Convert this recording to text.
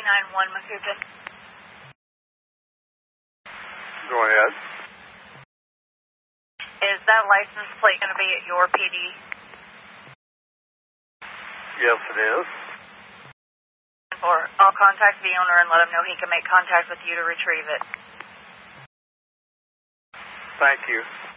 391 Macoupin. Go ahead. Is that license plate going to be at your PD? Yes, it is. Or I'll contact the owner and let him know he can make contact with you to retrieve it. Thank you.